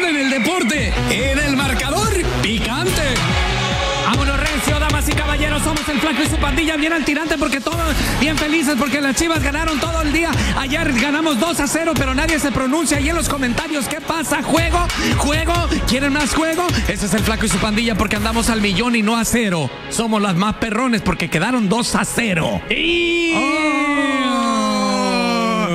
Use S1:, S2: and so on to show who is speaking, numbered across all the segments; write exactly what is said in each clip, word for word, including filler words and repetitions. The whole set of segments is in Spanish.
S1: en el deporte, en el marcador picante.
S2: Vámonos, recio, damas y caballeros, somos el Flaco y su pandilla bien al tirante porque todos bien felices porque las Chivas ganaron todo el día. Ayer ganamos dos a cero, pero nadie se pronuncia ahí en los comentarios. ¿Qué pasa? ¿Juego? ¿Juego? ¿Quieren más juego? Ese es el Flaco y su pandilla porque andamos al millón y no a cero. Somos las más perrones porque quedaron dos a cero. Y...
S1: Oh.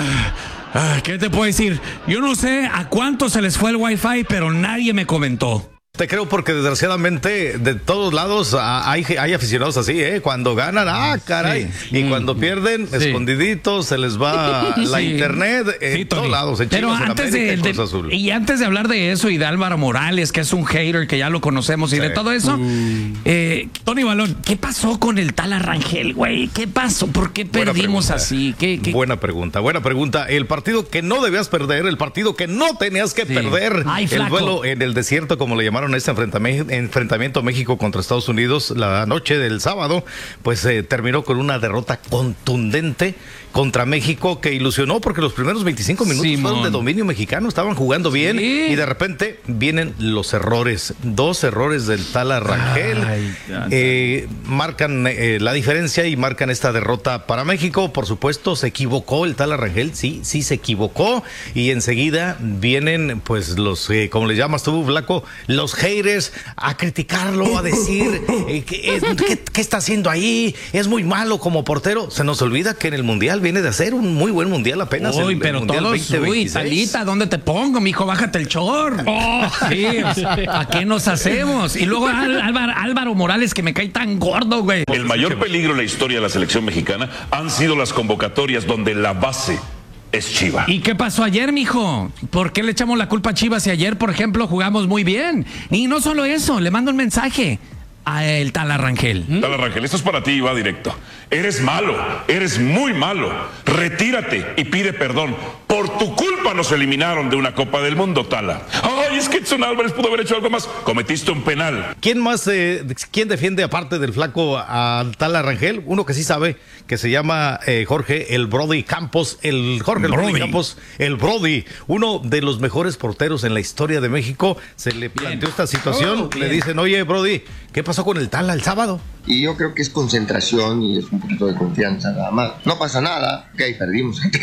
S1: Ah, ¿qué te puedo decir? Yo no sé a cuánto se les fue el wifi, pero nadie me comentó.
S3: Te creo porque desgraciadamente de todos lados hay, hay aficionados así, ¿eh? Cuando ganan, ah, caray. Sí. Y mm. cuando pierden, sí. escondiditos, se les va sí. la internet en sí, todos lados. En
S2: Pero
S3: Chivas,
S2: antes
S3: en América,
S2: de, de
S3: Azul.
S2: y antes de hablar de eso y de Álvaro Morales, que es un hater que ya lo conocemos y sí. de todo eso, uh. eh, Tony Balón, ¿qué pasó con el tal Arrangel, güey? ¿Qué pasó? ¿Por qué buena perdimos pregunta. así? ¿Qué, qué?
S3: Buena pregunta, buena pregunta. El partido que no debías perder, el partido que no tenías que sí. perder, Ay, el duelo en el desierto, como le llamaron a este enfrentamiento, enfrentamiento México contra Estados Unidos la noche del sábado, pues eh, terminó con una derrota contundente contra México que ilusionó porque los primeros veinticinco minutos Simón. fueron de dominio mexicano, estaban jugando bien sí. y de repente vienen los errores, dos errores del tal Arrangel, Ay, eh, marcan eh, la diferencia y marcan esta derrota para México. Por supuesto se equivocó el tal Arrangel, sí, sí se equivocó y enseguida vienen pues los, eh, como le llamas tú, Flaco, los haters a criticarlo, a decir eh, que, eh, ¿qué, qué está haciendo ahí? Es muy malo como portero. Se nos olvida que en el Mundial viene de hacer un muy buen Mundial apenas.
S2: Uy,
S3: el,
S2: pero
S3: el mundial
S2: todos, uy, Talita, ¿dónde te pongo, mijo? Bájate el chor. Oh, sí, ¿a qué nos hacemos? Y luego Álvaro, Álvaro Morales, que me cae tan gordo, güey.
S4: El mayor peligro en la historia de la selección mexicana han sido las convocatorias donde la base es Chivas.
S2: ¿Y qué pasó ayer, mijo? ¿Por qué le echamos la culpa a Chivas si ayer, por ejemplo, jugamos muy bien? Y no solo eso, le mando un mensaje a el tal Arrangel.
S4: ¿Mm? Tal Arrangel, esto es para ti, va directo. Eres malo, eres muy malo. Retírate y pide perdón. Por tu culpa nos eliminaron de una Copa del Mundo, Tala. Ay, es que Edson Álvarez pudo haber hecho algo más. Cometiste un penal.
S3: ¿Quién más, eh, quién defiende aparte del Flaco al tal Arrangel? Uno que sí sabe, que se llama eh, Jorge el Brody Campos. El Jorge el Brody. Brody Campos, el Brody, uno de los mejores porteros en la historia de México. Se le planteó bien. esta situación. Oh, le dicen, oye, Brody, ¿qué pasó con el Tala el sábado?
S5: Y yo creo que es concentración y es un poquito de confianza nada más. No pasa nada, que ahí perdimos ante,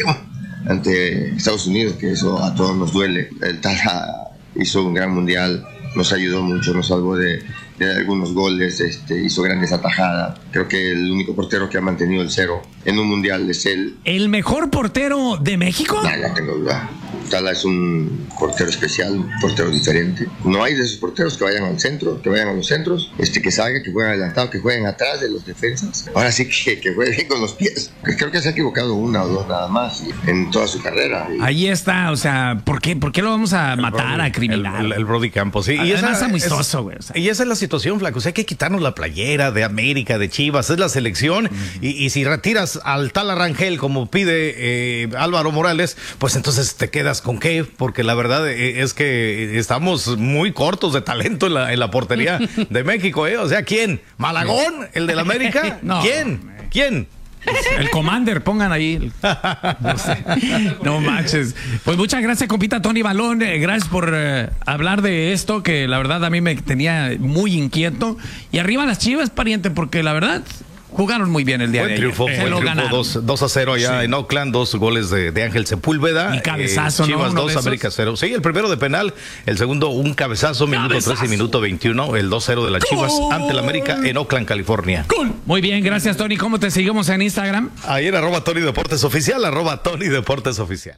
S5: ante Estados Unidos, que eso a todos nos duele. El Tala hizo un gran mundial, nos ayudó mucho, nos salvó de, de algunos goles, este, hizo grandes atajadas. Creo que el único portero que ha mantenido el cero en un mundial es él.
S2: ¿El mejor portero de México?
S5: No, no tengo duda. Tala es un portero especial, un portero diferente. No hay de esos porteros que vayan al centro, que vayan a los centros, este, que salgan, que jueguen adelantado, que jueguen atrás de los defensas. Ahora sí que, que jueguen con los pies. Creo que se ha equivocado una o dos nada más en toda su carrera.
S2: Ahí está, o sea, ¿por qué, por qué lo vamos a el matar, Brody, a criminal?
S3: El, el, el Brody Campos, sí. Y
S2: además es amistoso, güey.
S3: O sea. Y esa es la situación, Flaco. O sea, hay que quitarnos la playera de América, de Chivas, es la selección. Uh-huh. y, y si retiras al tal Arrangel, como pide eh, Álvaro Morales, pues entonces te quedas con qué, porque la verdad es que estamos muy cortos de talento en la, en la portería de México, ¿eh? O sea, ¿quién? ¿Malagón? ¿El del América? No. ¿Quién? ¿Quién?
S2: El Commander, pongan ahí. No sé. No manches. Pues muchas gracias, compita Tony Balón. Gracias por uh, hablar de esto, que la verdad a mí me tenía muy inquieto. Y arriba las Chivas, pariente, porque la verdad jugaron muy bien el día
S3: buen
S2: de
S3: triunfo,
S2: ayer.
S3: Fue el triunfo dos a cero allá sí. en Oakland, dos goles de, de Ángel Sepúlveda.
S2: Y cabezazo,
S3: eh, Chivas
S2: ¿no?
S3: dos, América cero. Sí, el primero de penal, el segundo un cabezazo, minuto cabezazo. trece y minuto veintiuno, el dos cero de las Chivas ante el América en Oakland, California.
S2: Cool. Muy bien, gracias, Tony. ¿Cómo te seguimos en Instagram?
S3: Ahí en arroba Tony Deportes Oficial, arroba Tony Deportes Oficial.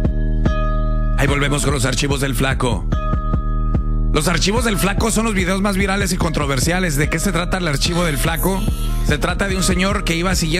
S1: Ahí volvemos con los archivos del Flaco. Los archivos del Flaco son los videos más virales y controversiales. ¿De qué se trata el archivo del Flaco? Se trata de un señor que iba siguiendo